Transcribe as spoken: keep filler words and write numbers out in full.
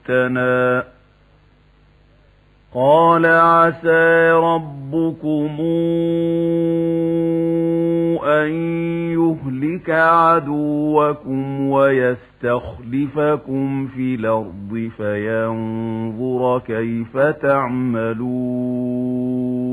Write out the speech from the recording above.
جئتنا قال عسى ربكم أن يهلك عدوكم ويستخلفكم في الأرض فينظر كيف تعملون